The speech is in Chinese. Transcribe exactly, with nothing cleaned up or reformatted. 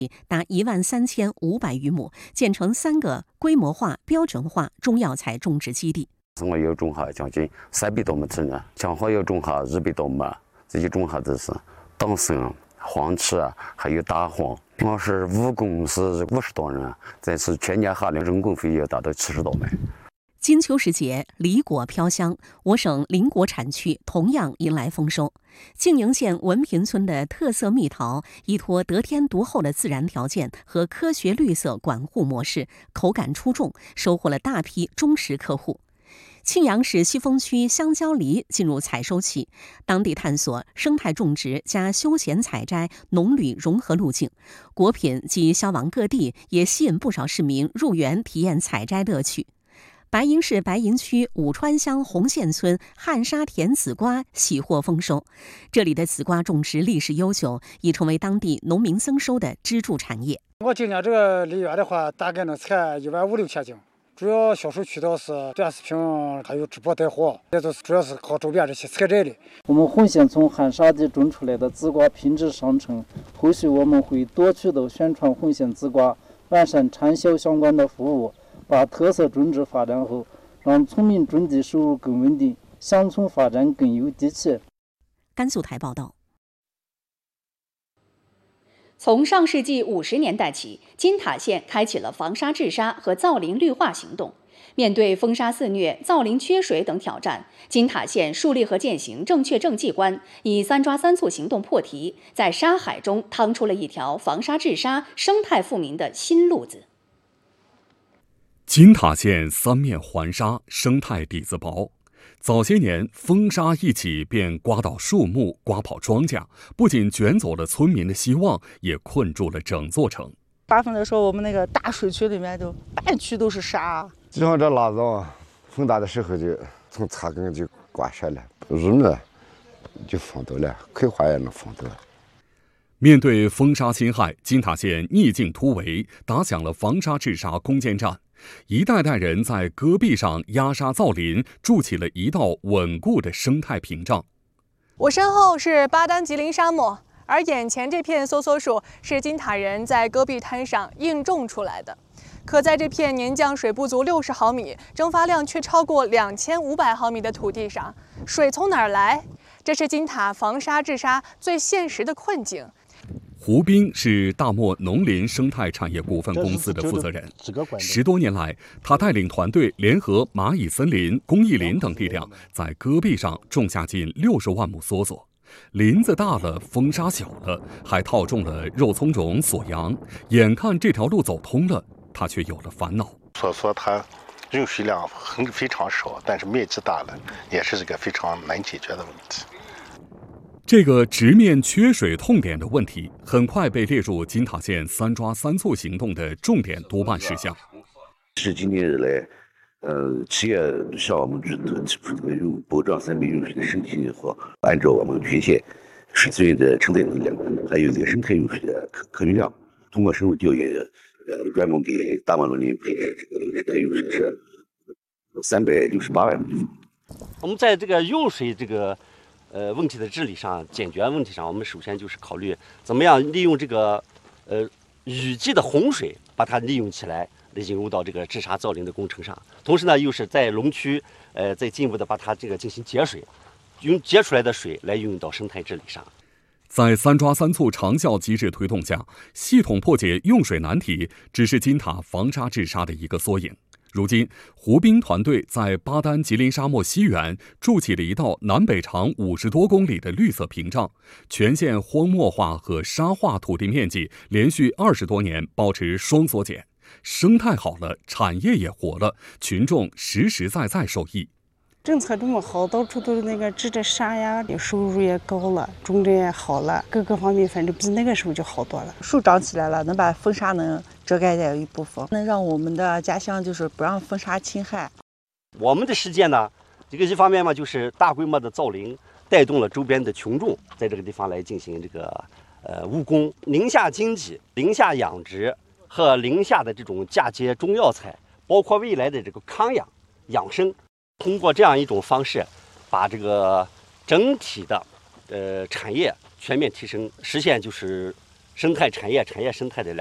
达一万三千五百余亩，建成三个规模化、标准化中药材种植基地。 我有种下将近三百多亩地呢，将好要种下二百多亩，这些种下的是党参、黄芪，还有大黄。我是务工是五十多人，这次全年下来人工费要达到七十多万。 金秋时节，梨果飘香，我省邻国产区同样迎来丰收。静宁县文平村的特色蜜桃，依托得天独厚的自然条件和科学绿色管护模式，口感出众，收获了大批忠实客户。庆阳市西峰区香蕉梨进入采收期，当地探索生态种植加休闲采摘、农旅融合路径，果品及销往各地，也吸引不少市民入园体验采摘乐趣。白银市白银区武川乡红县村旱沙田紫瓜喜获丰收，这里的紫瓜种植历史悠久，已成为当地农民增收的支柱产业。 我今年这个梨园的话，大概能采一万五六千斤，主要销售渠道是短视频，还有直播带货，这都是主要是靠周边这些采摘的。 我们红县从旱沙地种出来的紫瓜品质上乘，后续我们会多渠道宣传红县紫瓜，完善产销相关的服务。把特色种植发展后，让村民种地收入更稳定，乡村发展更有底气。 甘肃台报道。 从上世纪五十年代起，金塔县开启了防沙治沙和造林绿化行动。面对风沙肆虐、造林缺水等挑战，金塔县树立和践行正确政绩观，以三抓三促行动破题，在沙海中趟出了一条防沙治沙、生态富民的新路子。 金塔县三面环沙，生态底子薄。早些年风沙一起便刮倒树木，刮跑庄稼，不仅卷走了村民的希望，也困住了整座城。 八分的时候，我们那个大水区里面就半区都是沙。 就像这腊枣，风大的时候就从插根就刮下来，日呢就放倒了，葵花也能放倒。 面对风沙侵害，金塔县逆境突围，打响了防沙治沙攻坚战。一代代人在戈壁上压沙造林，筑起了一道稳固的生态屏障。 我身后是巴丹吉林沙漠，而眼前这片梭梭树是金塔人在戈壁滩上硬种出来的。可在这片年降水不足六十毫米、蒸发量却超过两千五百毫米的土地上，水从哪儿来？这是金塔防沙治沙最现实的困境。 胡斌是大漠农林生态产业股份公司的负责人。十多年来，他带领团队联合蚂蚁森林、公益林等力量，在戈壁上种下近六十万亩梭梭。林子大了，风沙小了，还套种了肉苁蓉、锁阳。眼看这条路走通了，他却有了烦恼。 梭梭它用水量很非常少，但是面积大了，也是这个非常难解决的问题。 这个直面缺水痛点的问题，很快被列入金塔县三抓三促行动的重点督办事项。 十几年来，呃，企业向我们提出这个有保障三民用水的申请和按照我们全县水资源的承载能力量，还有这个生态用水的可可用量，通过深入调研，呃，专门给大漠农林配置这个生态用水是三百六十八万亩。 我们在这个用水这个。呃，问题的治理上、解决问题上，我们首先就是考虑怎么样利用这个呃雨季的洪水，把它利用起来，来引入到这个治沙造林的工程上。同时呢，又是在农区呃再进一步的把它这个进行节水，用节出来的水来运用到生态治理上。 在三抓三促长效机制推动下，系统破解用水难题，只是金塔防沙治沙的一个缩影。如今，胡斌团队在巴丹吉林沙漠西缘筑起了一道南北长五十多公里的绿色屏障，全县荒漠化和沙化土地面积连续二十多年保持双缩减，生态好了，产业也活了，群众实实在在受益。 政策这么好，到处都是那个治这沙呀，收入也高了，种植也好了，各个方面反正比那个时候就好多了。 树长起来了，能把风沙能遮盖掉一部分，能让我们的家乡就是不让风沙侵害。 我们的实践呢，这个一方面嘛，就是大规模的造林，带动了周边的群众在这个地方来进行这个呃务工。林下经济、林下养殖和林下的这种嫁接中药材，包括未来的这个康养养生。通过这样一种方式，把这个整体的呃产业全面提升，实现就是生态产业、产业生态的两。